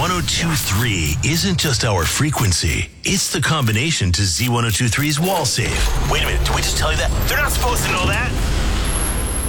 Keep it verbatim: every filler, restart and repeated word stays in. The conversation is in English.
ten twenty-three isn't just our frequency, it's the combination to Z ten twenty-three's wall safe. Wait a minute, did we just tell you that? They're not supposed to know that.